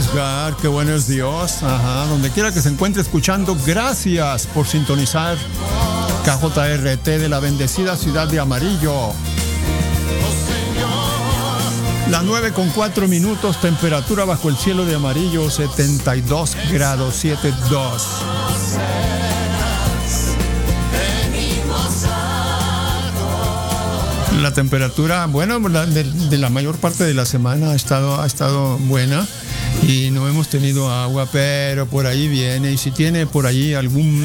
Praise God, qué bueno es Dios. Ajá, donde quiera que se encuentre escuchando, gracias por sintonizar KJRT de la bendecida ciudad de Amarillo. Las 9:04, temperatura bajo el cielo de Amarillo, 72 grados, 72. La temperatura, bueno, de la mayor parte de la semana ha estado buena y no hemos tenido agua, pero por ahí viene. Y si tiene por ahí algún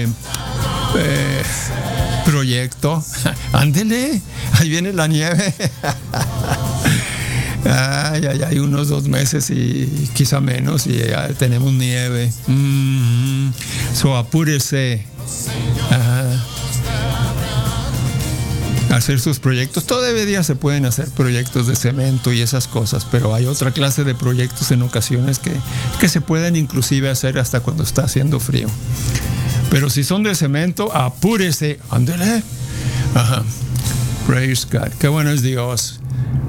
proyecto, ándele, ahí viene la nieve. Hay unos 2 meses y quizá menos y ya tenemos nieve. So apúrese. Hacer sus proyectos. Todavía se pueden hacer proyectos de cemento y esas cosas, pero hay otra clase de proyectos en ocasiones que se pueden inclusive hacer hasta cuando está haciendo frío. Pero si son de cemento, apúrese. Ándele. Ajá. Praise God. Qué bueno es Dios.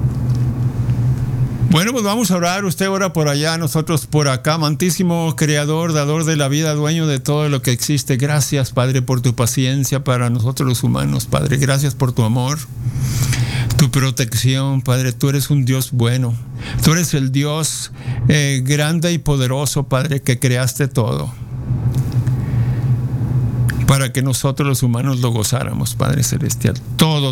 Bueno, pues vamos a orar. Usted ora por allá, nosotros por acá. Amantísimo Creador, dador de la vida, dueño de todo lo que existe. Gracias, Padre, por tu paciencia para nosotros los humanos, Padre. Gracias por tu amor, tu protección, Padre. Tú eres un Dios bueno. Tú eres el Dios grande y poderoso, Padre, que creaste todo para que nosotros los humanos lo gozáramos, Padre Celestial. Todo.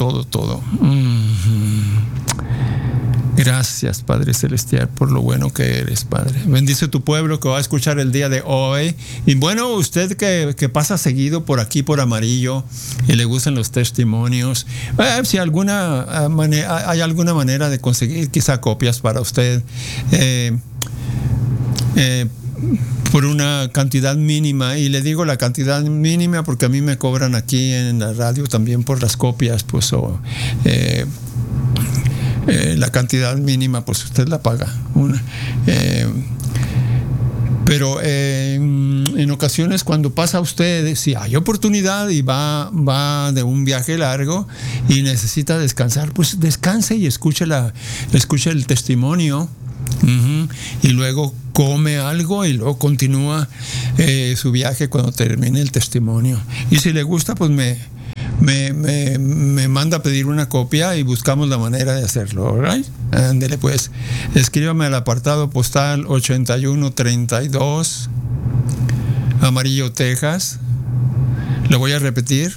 Gracias, Padre Celestial, por lo bueno que eres, Padre. Bendice tu pueblo que va a escuchar el día de hoy. Y bueno, usted que pasa seguido por aquí, por Amarillo, y le gustan los testimonios, si hay alguna manera de conseguir quizá copias para usted, por una cantidad mínima, y le digo la cantidad mínima porque a mí me cobran aquí en la radio también por las copias, pues, la cantidad mínima, pues usted la paga. Pero en ocasiones cuando pasa usted, si hay oportunidad y va de un viaje largo y necesita descansar, pues descanse y escuche el testimonio. Y luego come algo y luego continúa su viaje cuando termine el testimonio. Y si le gusta, pues me manda a pedir una copia y buscamos la manera de hacerlo, ¿right? Ándele pues, escríbame al apartado postal 8132, Amarillo, Texas. Lo voy a repetir.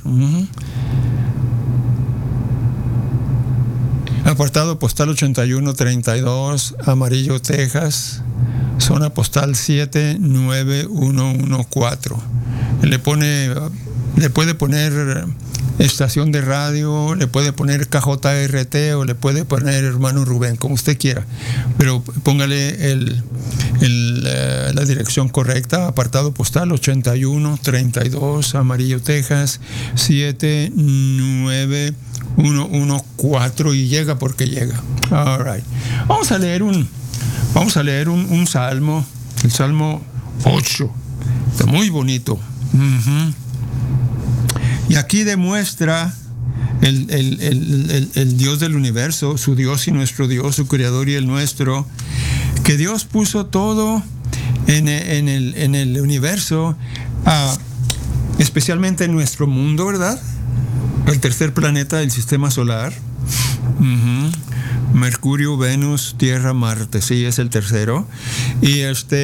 Apartado postal 8132, Amarillo, Texas, zona postal 79114. Le puede poner estación de radio, le puede poner KJRT o le puede poner hermano Rubén, como usted quiera, pero póngale la dirección correcta. Apartado postal 8132, Amarillo, Texas 79114, y llega porque llega. All right. Vamos a leer un salmo, el Salmo 8. Está muy bonito. Y aquí demuestra el Dios del universo, su Dios y nuestro Dios, su Creador y el nuestro, que Dios puso todo en el universo, especialmente en nuestro mundo, ¿verdad? El tercer planeta del sistema solar. Mercurio, Venus, Tierra, Marte. Sí, es el tercero. Y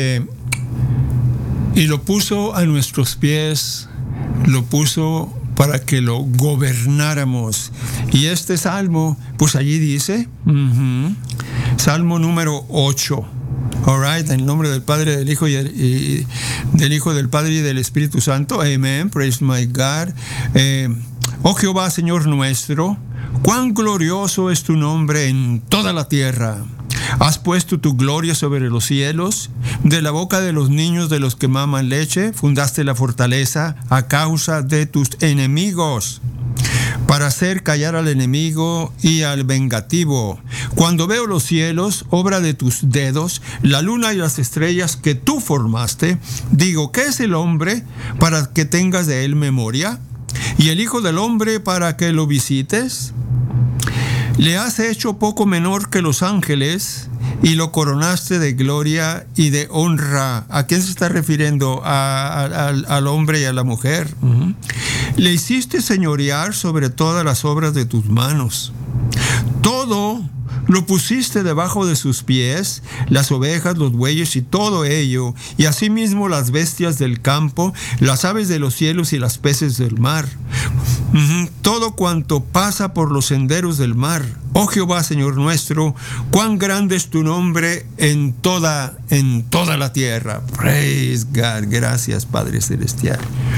lo puso a nuestros pies, lo puso para que lo gobernáramos. Y este salmo, pues allí dice, Salmo número 8. All right, en el nombre del Padre, del Hijo y del Hijo, del Padre y del Espíritu Santo. Amen. Praise my God. Oh Jehová, Señor nuestro, cuán glorioso es tu nombre en toda la tierra. Has puesto tu gloria sobre los cielos. De la boca de los niños de los que maman leche, fundaste la fortaleza a causa de tus enemigos, para hacer callar al enemigo y al vengativo. Cuando veo los cielos, obra de tus dedos, la luna y las estrellas que tú formaste, digo, ¿qué es el hombre para que tengas de él memoria? ¿Y el Hijo del Hombre para que lo visites? Le has hecho poco menor que los ángeles, y lo coronaste de gloria y de honra. ¿A quién se está refiriendo? Al hombre y a la mujer. Le hiciste señorear sobre todas las obras de tus manos. Todo lo pusiste debajo de sus pies, las ovejas, los bueyes y todo ello, y asimismo las bestias del campo, las aves de los cielos y las peces del mar. Todo cuanto pasa por los senderos del mar. Oh Jehová, Señor nuestro, cuán grande es tu nombre en toda la tierra. Praise God. Gracias, Padre Celestial.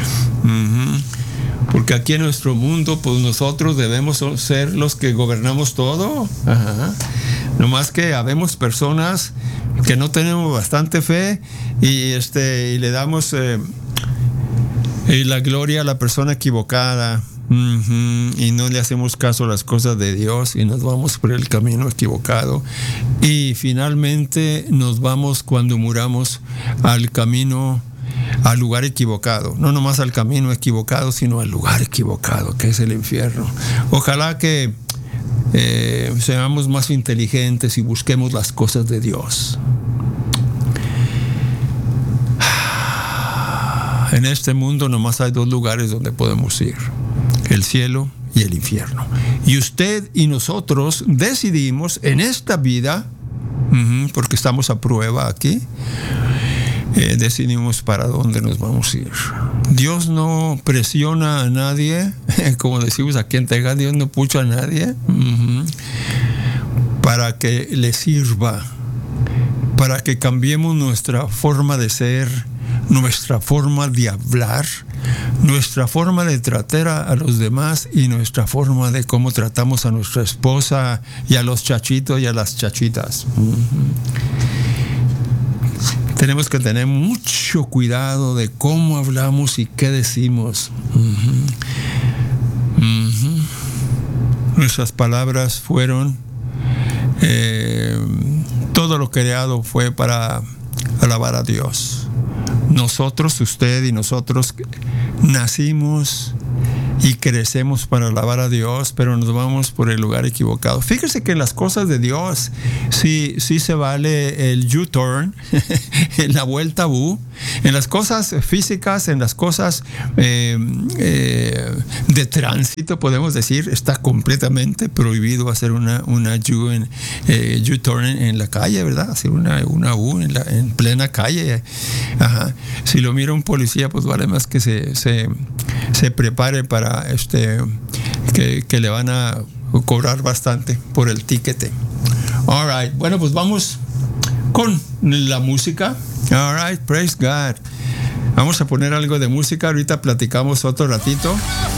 Porque aquí en nuestro mundo, pues nosotros debemos ser los que gobernamos todo. No más que habemos personas que no tenemos bastante fe y le damos la gloria a la persona equivocada. Y no le hacemos caso a las cosas de Dios y nos vamos por el camino equivocado. Y finalmente nos vamos, cuando muramos, al lugar equivocado. No nomás al camino equivocado, sino al lugar equivocado, que es el infierno. Ojalá que seamos más inteligentes y busquemos las cosas de Dios. En este mundo nomás hay dos lugares donde podemos ir: el cielo y el infierno. Y usted y nosotros decidimos en esta vida, porque estamos a prueba aquí, decidimos para dónde nos vamos a ir. Dios no presiona a nadie, como decimos aquí en Texas, Dios no pucha a nadie para que le sirva, para que cambiemos nuestra forma de ser, nuestra forma de hablar, nuestra forma de tratar a los demás y nuestra forma de cómo tratamos a nuestra esposa y a los chachitos y a las chachitas. Tenemos que tener mucho cuidado de cómo hablamos y qué decimos. Nuestras palabras fueron, todo lo creado fue para alabar a Dios. Nosotros, usted y nosotros, nacimos y crecemos para alabar a Dios, pero nos vamos por el lugar equivocado. Fíjese que en las cosas de Dios sí se vale el U-turn, la vuelta U. En las cosas físicas, en las cosas de tránsito, podemos decir, está completamente prohibido hacer una U-turn en la calle, ¿verdad? Hacer una U en plena calle. Si lo mira un policía, pues vale más que se prepare para que le van a cobrar bastante por el tiquete. All right. Bueno, pues vamos con la música. All right, praise God. Vamos a poner algo de música. Ahorita platicamos otro ratito.